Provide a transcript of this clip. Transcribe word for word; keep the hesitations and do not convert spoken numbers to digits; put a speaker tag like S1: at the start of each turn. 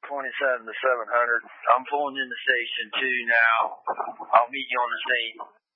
S1: twenty-seven to seven hundred. I'm pulling into Station two now. I'll meet you on the scene.